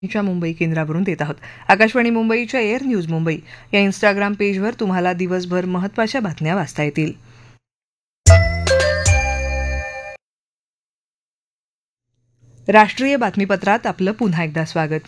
च्या मुंबई केंद्रावरून देत आहोत. आकाशवाणी मुंबईच्या एअर न्यूज मुंबई या इंस्टाग्राम पेजवर तुम्हाला दिवसभर महत्त्वाच्या बातम्या वाचता येतील. राष्ट्रीय बातमीपत्रात आपलं पुन्हा एकदा स्वागत.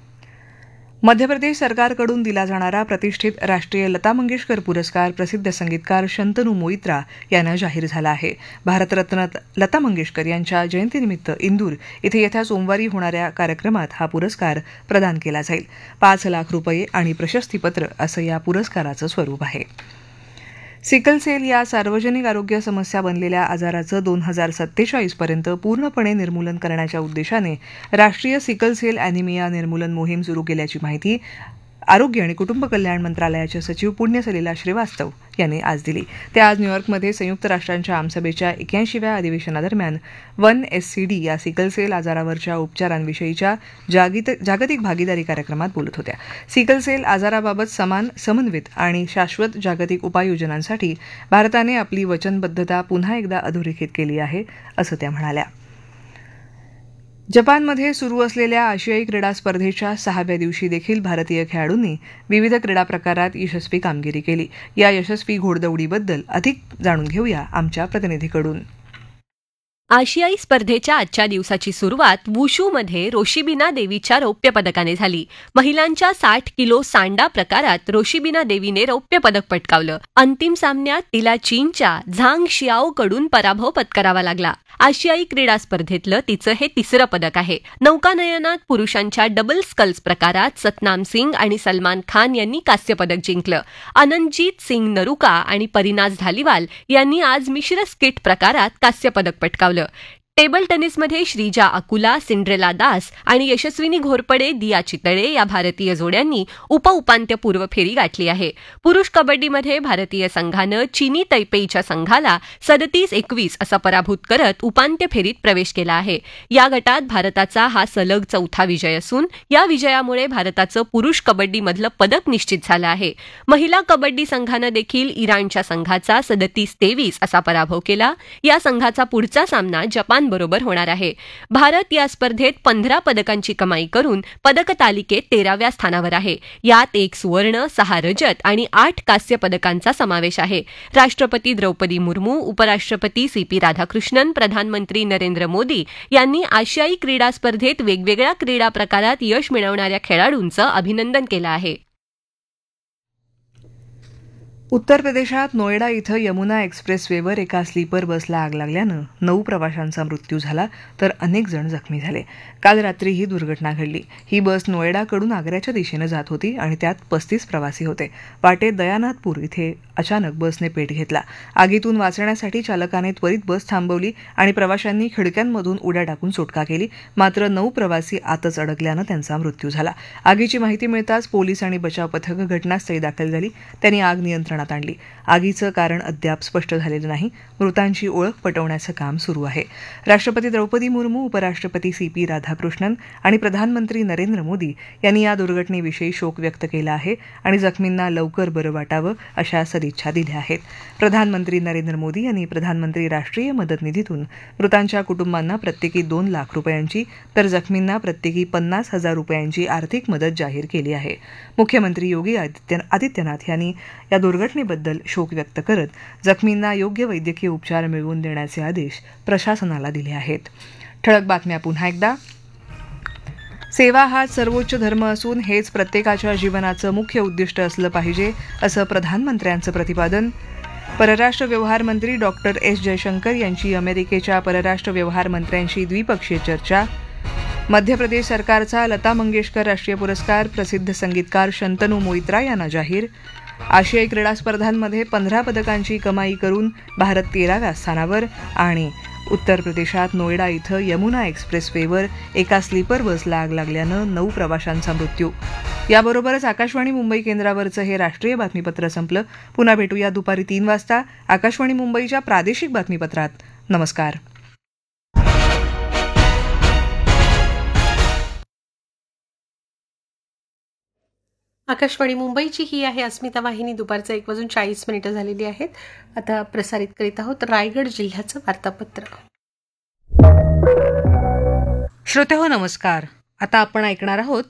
मध्य प्रदेश सरकारकडून दिला जाणारा प्रतिष्ठित राष्ट्रीय लता मंगेशकर पुरस्कार प्रसिद्ध संगीतकार शंतनू मोईत्रा यांना जाहीर झाला आहे. भारतरत्न लता मंगेशकर यांच्या जयंतीनिमित्त इंदूर इथे येत्या सोमवारी होणाऱ्या कार्यक्रमात हा पुरस्कार प्रदान केला जाईल. 5 लाख रुपये आणि प्रशस्तीपत्र असं या पुरस्काराचं स्वरूप आहे. सिकल सेल या सार्वजनिक आरोग्य समस्या बनलेल्या आजाराचं 2047 पर्यंत पूर्णपणे निर्मूलन करण्याच्या उद्देशाने राष्ट्रीय सिकल सेल अॅनिमिया निर्मूलन मोहीम सुरू केल्याची माहिती आरोग्य आणि कुटुंब कल्याण मंत्रालयाचे सचिव पुण्यसलिला श्रीवास्तव यांनी आज दिली. ते आज न्यूयॉर्कमध्ये संयुक्त राष्ट्रांच्या आमसभेच्या 81व्या अधिवेशनादरम्यान 1SCD या सिकल सेल आजारावरच्या उपचारांविषयीच्या जागतिक भागीदारी कार्यक्रमात बोलत होत्या. सिकल सेल आजाराबाबत समान, समन्वित आणि शाश्वत जागतिक उपाययोजनांसाठी भारताने आपली वचनबद्धता पुन्हा एकदा अधोरेखित केली आहे, असं त्या म्हणाल्या. जपानमध्ये सुरू असलेल्या आशियाई क्रीडा स्पर्धेच्या 6व्या दिवशी देखील भारतीय खेळाडूंनी विविध क्रीडा प्रकारात यशस्वी कामगिरी केली. या यशस्वी घोडदौडीबद्दल अधिक जाणून घेऊया आमच्या प्रतिनिधीकडून. आशियाई स्पर्धेच्या आजच्या दिवसाची सुरुवात वुशूमध्ये रोशिबिना देवीच्या रौप्य पदकाने झाली. महिलांच्या 60 किलो सांडा प्रकारात रोशिबिना देवीने रौप्य पदक पटकावलं. अंतिम सामन्यात तिला चीनच्या झांग शियाओकडून पराभव पत्करावा लागला. आशियाई क्रीडा स्पर्धेतलं तिचं हे 3रं पदक आहे. नौकानयनात पुरुषांच्या डबल स्कल्स प्रकारात सतनाम सिंग आणि सलमान खान यांनी कांस्य पदक जिंकलं. अनंतजीत सिंग नरुका आणि परिनाज धालीवाल यांनी आज मिश्र स्किट प्रकारात कांस्य पदक पटकावलं. टेबल टेनिसमध्ये श्रीजा अकुला, सिंड्रेला दास आणि यशस्विनी घोरपडे, दिया चितळे या भारतीय जोड्यांनी उपउपांत्यपूर्व फेरी गाठली आहे. पुरुष कबड्डीमध्ये भारतीय संघानं चीनी तैपेईच्या संघाला 37-21 असा पराभूत करत उपांत्य फेरीत प्रवेश केला आहे. या गटात भारताचा हा सलग 4था विजय असून या विजयामुळे भारताचं पुरुष कबड्डीमधलं पदक निश्चित झालं आहे. महिला कबड्डी संघानं देखील इराणच्या संघाचा 37-23 असा पराभव केला. या संघाचा पुढचा सामना जपान बरोबर होणार आहे. भारत या स्पर्धेत 15 पदकांची कमाई करून पदक तालिकेत 13व्या स्थानावर आहे. यात 1 सुवर्ण, 6 रजत आणि 8 कांस्य पदकांचा समावेश आहे. राष्ट्रपती द्रौपदी मुर्मू, उपराष्ट्रपती CP राधाकृष्णन, प्रधानमंत्री नरेंद्र मोदी यांनी आशियाई क्रीडा स्पर्धेत वेगवेगळ्या क्रीडा प्रकारात यश मिळवणाऱ्या खेळाडूंचं अभिनंदन केलं आहे. उत्तर प्रदेशात नोएडा इथं यमुना एक्सप्रेसवेवर एका स्लीपर बसला आग लागल्यानं 9 प्रवाशांचा मृत्यू झाला तर अनेक जण जखमी झाले. काल रात्री ही दुर्घटना घडली. ही बस नोएडाकडून आग्र्याच्या दिशेनं जात होती आणि त्यात 35 प्रवासी होते. वाटेत दयानाथपूर इथे अचानक बसने पेट घेतला. आगीतून वाचण्यासाठी चालकाने त्वरित बस थांबवली आणि प्रवाशांनी खिडक्यांमधून उड्या टाकून सुटका केली. मात्र 9 प्रवासी आतच अडकल्यानं त्यांचा मृत्यू झाला. आगीची माहिती मिळताच पोलीस आणि बचाव पथकं घटनास्थळी दाखल झाली. त्यांनी आग नियंत्रणात आणली. आगीचं कारण अद्याप स्पष्ट झालेलं नाही. मृतांची ओळख पटवण्याचं काम सुरू आहे. राष्ट्रपती द्रौपदी मुर्मू, उपराष्ट्रपती CP राधाकृष्णन आणि प्रधानमंत्री नरेंद्र मोदी यांनी या दुर्घटनेविषयी शोक व्यक्त केला आहे आणि जखमींना लवकर बरं वाटावं अशा सदिच्छा दिल्या आहेत. प्रधानमंत्री नरेंद्र मोदी यांनी प्रधानमंत्री राष्ट्रीय मदत निधीतून मृतांच्या कुटुंबांना प्रत्येकी 2 लाख रुपयांची तर जखमींना प्रत्येकी 50,000 रुपयांची आर्थिक मदत जाहीर केली आहे. मुख्यमंत्री योगी आदित्यनाथ यांनी या दुर्घटनेबद्दल शोक व्यक्त करत जखमींना योग्य वैद्यकीय उपचार मिळवून देण्याचे आदेश प्रशासनाला दिले आहेत. ठळक बातम्या पुन्हा एकदा. सेवा हा सर्वोच्च धर्म असून हेच प्रत्येकाच्या जीवनाचं मुख्य उद्दिष्ट असलं पाहिजे, असं प्रधानमंत्र्यांचं प्रतिपादन. परराष्ट्र व्यवहार मंत्री डॉक्टर S जयशंकर यांची अमेरिकेच्या परराष्ट्र व्यवहार मंत्र्यांशी द्विपक्षीय चर्चा. मध्य प्रदेश सरकारचा लता मंगेशकर राष्ट्रीय पुरस्कार प्रसिद्ध संगीतकार शंतनू मोईत्रा यांना जाहीर. आशियाई क्रीडा स्पर्धांमध्ये 15 पदकांची कमाई करून भारत 13व्या स्थानावर. आणि उत्तर प्रदेशात नोएडा इथं यमुना एक्सप्रेसवेवर एका स्लीपर बसला आग लागल्यानं 9 प्रवाशांचा मृत्यू. याबरोबरच आकाशवाणी मुंबई केंद्रावरचं हे राष्ट्रीय बातमीपत्र संपलं. पुन्हा भेटूया दुपारी 3 वाजता आकाशवाणी मुंबईच्या प्रादेशिक बातमीपत्रात. नमस्कार. आकाशवाणी मुंबईची ही आहे अस्मिता वाहिनी. दुपारचं 1:40 झालेली आहेत. आता प्रसारित करीत आहोत रायगड जिल्ह्याचं वार्तापत्र. श्रोते हो, नमस्कार. आता आपण ऐकणार आहोत